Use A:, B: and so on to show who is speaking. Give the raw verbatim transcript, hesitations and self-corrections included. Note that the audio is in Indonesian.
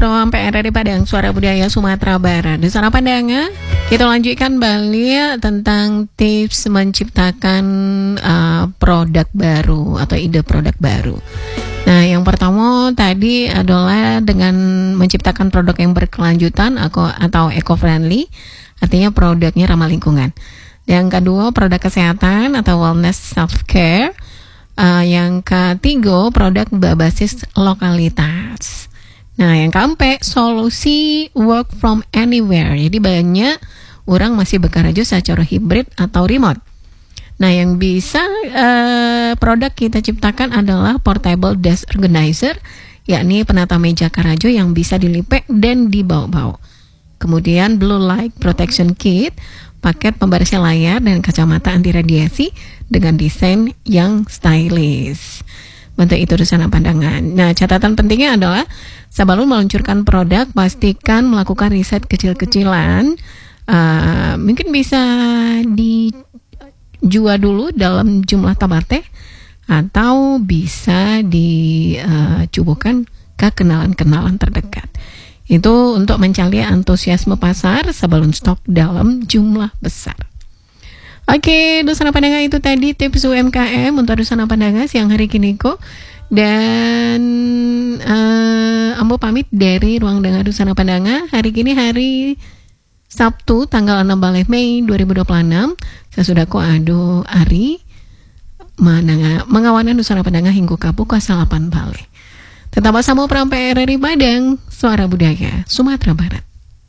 A: program P R R I Padang Suara Budaya Sumatera Barat. Di sana pandangan, kita lanjutkan balik tentang tips menciptakan uh, produk baru atau ide produk baru. Nah, yang pertama tadi adalah dengan menciptakan produk yang berkelanjutan atau, atau eco-friendly, artinya produknya ramah lingkungan. Yang kedua, produk kesehatan atau wellness self-care. Uh, yang ketiga, produk berbasis lokalitas. Nah, yang keempat, solusi work from anywhere. Jadi banyak orang masih bekerja secara hibrid atau remote. Nah, yang bisa uh, produk kita ciptakan adalah portable desk organizer, yakni penata meja karajo yang bisa dilipat dan dibawa-bawa. Kemudian blue light protection kit, paket pembaris layar dan kacamata anti radiasi dengan desain yang stylish. Bentuk itu di sana pandangan. Nah, catatan pentingnya adalah sebelum meluncurkan produk, pastikan melakukan riset kecil-kecilan. Uh, mungkin bisa dijual dulu dalam jumlah tabate atau bisa dicubukan ke kenalan-kenalan terdekat. Itu untuk mencari antusiasme pasar sebelum stok dalam jumlah besar. Oke, Dusana Pandangan itu tadi tips U M K M untuk Dusana Pandangan siang hari kini kok. Dan uh, Ambo pamit dari Ruang Dengar Dusana Pandangan. Hari ini hari Sabtu tanggal enam belas Mei dua ribu dua puluh enam. Saya sudah ko ado Ari mengawanan Dusana Pandangan hingga kabuka salapan balik. Tetap bersama P R R I Padang Suara Budaya Sumatera Barat.